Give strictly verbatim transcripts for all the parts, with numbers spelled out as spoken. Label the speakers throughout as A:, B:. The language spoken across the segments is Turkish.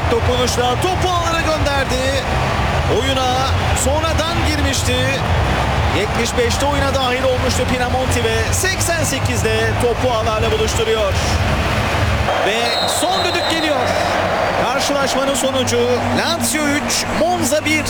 A: Tek dokunuşla topu ağlara gönderdi. Oyuna sonradan girmişti. yetmiş beşte oyuna dahil olmuştu Pinamonti ve seksen sekizde topu ağlarla buluşturuyor. Ve son düdük geliyor. Karşılaşmanın sonucu Lazio üç, Monza bir.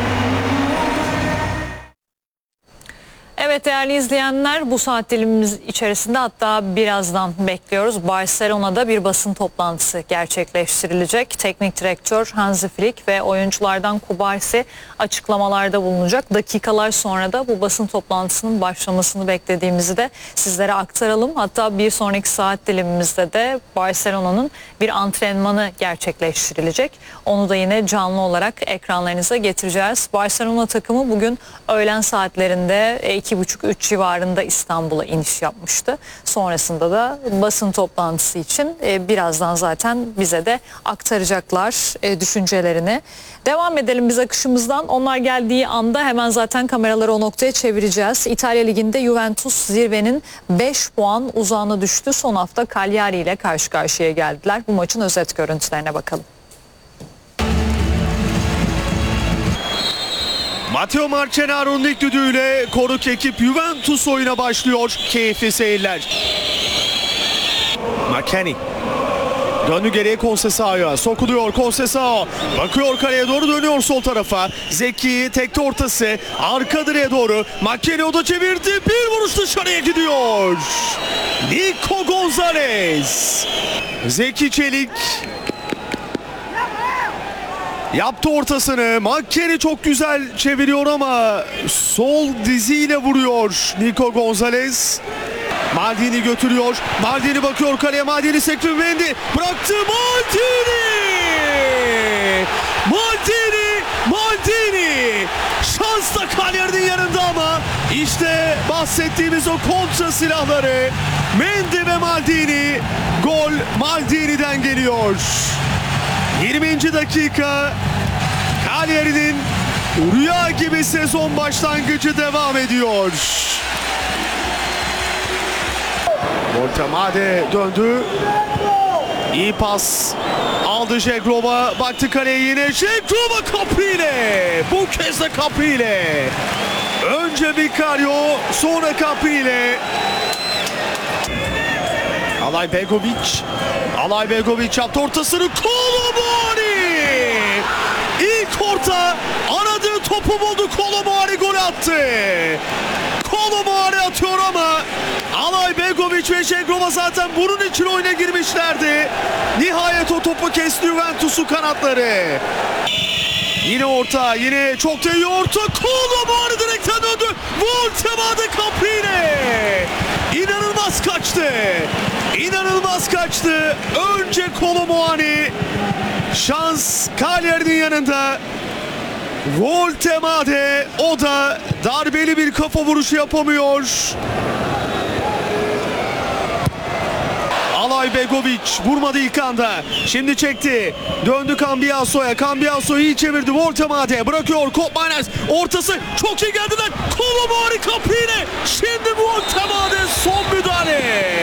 B: Evet değerli izleyenler, bu saat dilimimiz içerisinde, hatta birazdan bekliyoruz, Barcelona'da bir basın toplantısı gerçekleştirilecek. Teknik direktör Hansi Flick ve oyunculardan Kubarsi açıklamalarda bulunacak. Dakikalar sonra da bu basın toplantısının başlamasını beklediğimizi de sizlere aktaralım. Hatta bir sonraki saat dilimimizde de Barcelona'nın bir antrenmanı gerçekleştirilecek. Onu da yine canlı olarak ekranlarınıza getireceğiz. Barcelona takımı bugün öğlen saatlerinde iki buçuk üç civarında İstanbul'a iniş yapmıştı. Sonrasında da basın toplantısı için e, birazdan zaten bize de aktaracaklar e, düşüncelerini. Devam edelim biz akışımızdan. Onlar geldiği anda hemen zaten kameraları o noktaya çevireceğiz. İtalya Ligi'nde Juventus zirvenin beş puan uzağına düştü. Son hafta Cagliari ile karşı karşıya geldiler. Bu maçın özet görüntülerine bakalım.
A: Matteo Marcenaro'nun ilk düdüğüyle konuk ekip Juventus oyuna başlıyor. Keyifli seyirler. McKennie döndü geriye, Conceição'ya sokuluyor. Conceição bakıyor kaleye doğru, dönüyor sol tarafa. Zeki tekte ortası, arka direğe doğru. McKennie o da çevirdi, bir vuruş dışarıya gidiyor. Nico Gonzalez. Zeki Çelik yaptı ortasını. McKennie çok güzel çeviriyor ama sol diziyle vuruyor Nico Gonzalez. Maldini götürüyor. Maldini bakıyor kaleye. Maldini sekti. Mendy bıraktı. Maldini! Maldini! Maldini! Şans da Cagliari'nin yanında ama işte bahsettiğimiz o kontra silahları. Mendy ve Maldini. Gol Maldini'den geliyor. yirminci dakika, Cagliari'nin rüya gibi sezon başlangıcı devam ediyor. Voltemade döndü. İyi pas aldı Jegrova. Baktı kaleye yine. Jegrova Caprile. Bu kez de Caprile. Önce Vicario, sonra Caprile. Alay Begovic. Alay Begovic yaptı ortasını. Colomboani! İlk orta, aradığı topu buldu. Colomboani gol attı. Colomboani atıyor ama Alay Begovic ve Jegrova zaten bunun için oyuna girmişlerdi. Nihayet o topu kesti Juventus'un kanatları. Yine orta, yine çok da iyi orta. Colomboani direkten döndü. Voltemade Caprile. İnanılmaz kaçtı. İnanılmaz kaçtı. Önce Colomboani. Şans Cagliari'nin yanında. Voltemade, o da darbeli bir kafa vuruşu yapamıyor. Alay Begovic vurmadı ilk anda. Şimdi çekti. Döndü Cambiaso'ya. Cambiaso iyi çevirdi. Voltemade bırakıyor. Koopmeiners ortası. Çok iyi geldiler. Colomboani Caprile. Şimdi Voltemade son müdahale.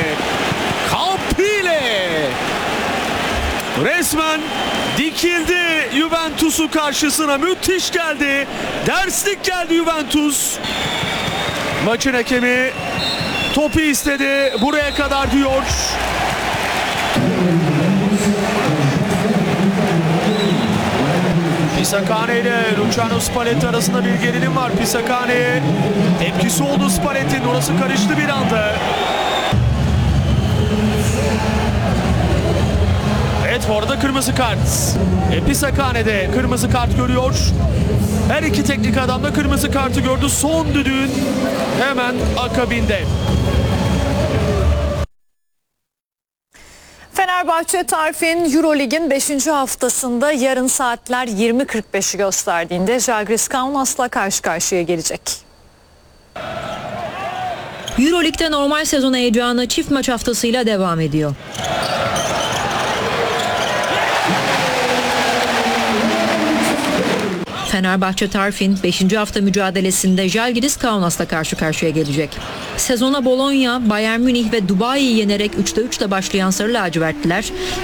A: Caprile. Resmen dikildi Juventus'u karşısına. Müthiş geldi. Derslik geldi Juventus. Maçın hakemi topu istedi. Buraya kadar diyor. Pisacane ile Luciano Spalletti arasında bir gerilim var. Pisacane tepkisi oldu Spalletti'nin. Orası karıştı bir anda. Evet, orada kırmızı kart. E, Pisacane kırmızı kart görüyor. Her iki teknik adam da kırmızı kartı gördü. Son düdüğün hemen akabinde.
B: Fenerbahçe Tarfin Eurolig'in beşinci haftasında yarın saatler yirmi kırk beşi gösterdiğinde Žalgiris Kaunas'la karşı karşıya gelecek.
C: Eurolig'de normal sezon heyecanı çift maç haftasıyla devam ediyor. Fenerbahçe Tarfin beşinci hafta mücadelesinde Žalgiris Kaunas'la karşı karşıya gelecek. Sezona Bologna, Bayern Münih ve Dubai'yi yenerek üçte üçle başlayan Sarı Lacivertliler